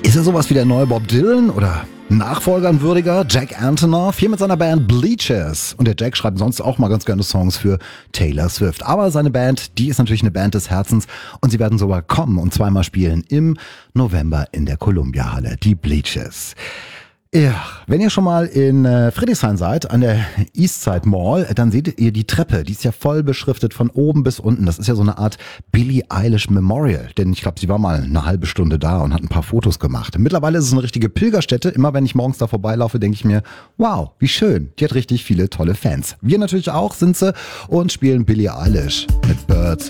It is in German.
Ist er sowas wie der neue Bob Dylan oder Nachfolger ein würdiger? Jack Antonoff hier mit seiner Band Bleachers. Und der Jack schreibt sonst auch mal ganz gerne Songs für Taylor Swift. Aber seine Band, die ist natürlich eine Band des Herzens und sie werden sogar kommen und zweimal spielen im November in der Columbia-Halle. Die Bleachers. Ja, wenn ihr schon mal in Friedrichshain seid, an der Eastside Mall, dann seht ihr die Treppe. Die ist ja voll beschriftet von oben bis unten. Das ist ja so eine Art Billie Eilish Memorial. Denn ich glaube, sie war mal eine halbe Stunde da und hat ein paar Fotos gemacht. Mittlerweile ist es eine richtige Pilgerstätte. Immer wenn ich morgens da vorbeilaufe, denke ich mir, wow, wie schön. Die hat richtig viele tolle Fans. Wir natürlich auch, sind sie, und spielen Billie Eilish mit Birds